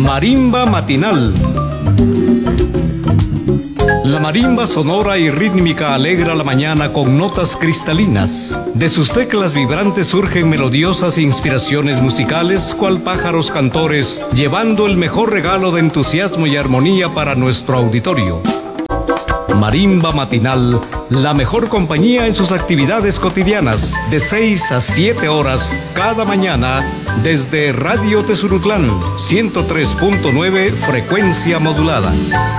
Marimba matinal. La marimba sonora y rítmica alegra la mañana con notas cristalinas. De sus teclas vibrantes surgen melodiosas inspiraciones musicales, cual pájaros cantores, llevando el mejor regalo de entusiasmo y armonía para nuestro auditorio. Marimba matinal, la mejor compañía en sus actividades cotidianas, de 6 a 7 horas cada mañana, desde Radio Tezulutlán, 103.9 frecuencia modulada.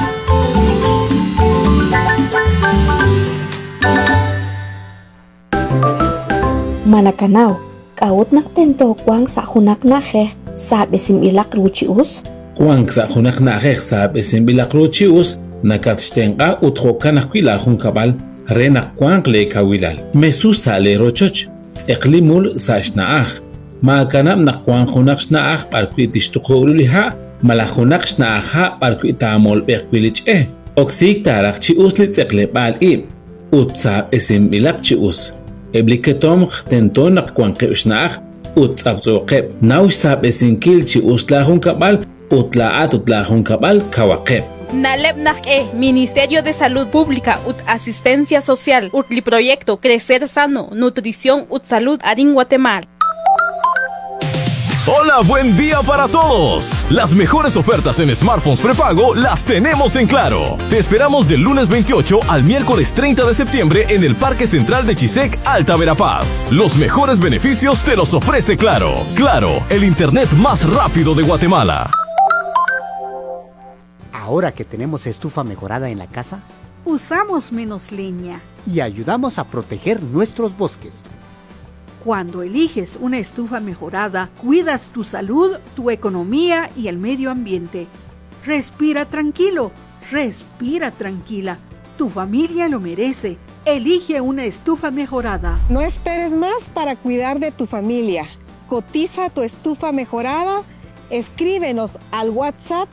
Malacanao, kaut naktento kwang sa hunak nahe sa besim ilak ruchius? Kwang sa hunak nahe sa besim ilak ruchius, nakatstenga uthokanak kwila hunkabal, renak kwang le kawilal. Mesusa le rochoch, eklimul sa shnaach. Maakanam nak kwang hunak shnaach parkwitish tukuruliha, malahunak shnaach parkwitamol bekwilich Oksik tarak chius litsekle bal utsa besim ilak chius. Ebliketom tenton nakwanke usnaach utsabzoqeb naush sab esinkilchi uslahun kabal utlaat utlahun kabal kawaqeb. Nalebnaj Ministerio de Salud Pública ut Asistencia Social utli proyecto Crecer Sano Nutrición ut Salud Arin Guatemala. Hola, buen día para todos. Las mejores ofertas en smartphones prepago las tenemos en Claro. Te esperamos del lunes 28 al miércoles 30 de septiembre en el Parque Central de Chisec, Alta Verapaz. Los mejores beneficios te los ofrece Claro. Claro, el internet más rápido de Guatemala. Ahora que tenemos estufa mejorada en la casa, usamos menos leña y ayudamos a proteger nuestros bosques. Cuando eliges una estufa mejorada, cuidas tu salud, tu economía y el medio ambiente. Respira tranquilo, respira tranquila. Tu familia lo merece. Elige una estufa mejorada. No esperes más para cuidar de tu familia. Cotiza tu estufa mejorada. Escríbenos al WhatsApp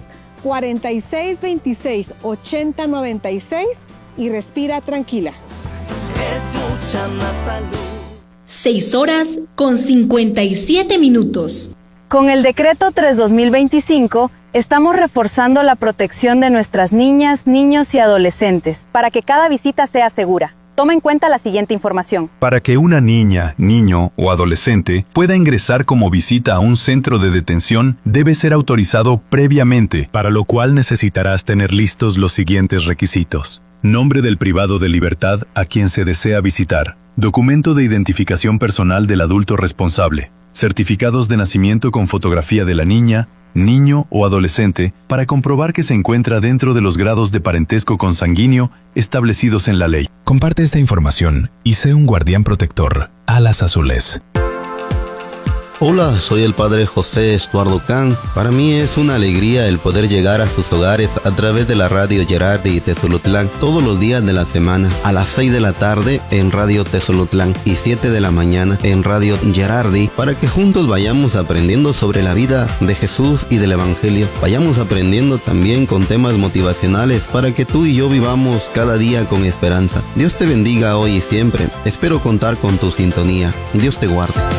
4626-8096 y respira tranquila. Es mucha más salud. 6 horas con 57 minutos. Con el decreto 3/2025 estamos reforzando la protección de nuestras niñas, niños y adolescentes para que cada visita sea segura. Toma en cuenta la siguiente información. Para que una niña, niño o adolescente pueda ingresar como visita a un centro de detención, debe ser autorizado previamente, para lo cual necesitarás tener listos los siguientes requisitos: nombre del privado de libertad a quien se desea visitar, documento de identificación personal del adulto responsable, certificados de nacimiento con fotografía de la niña, niño o adolescente para comprobar que se encuentra dentro de los grados de parentesco consanguíneo establecidos en la ley. Comparte esta información y sé un guardián protector. Alas Azules. Hola, soy el padre José Estuardo Can. Para mí es una alegría el poder llegar a sus hogares a través de la radio Gerardi y Tezulutlán todos los días de la semana, a las 6 de la tarde en Radio Tezulutlán y 7 de la mañana en Radio Gerardi, para que juntos vayamos aprendiendo sobre la vida de Jesús y del Evangelio. Vayamos aprendiendo también con temas motivacionales para que tú y yo vivamos cada día con esperanza. Dios te bendiga hoy y siempre. Espero contar con tu sintonía. Dios te guarde.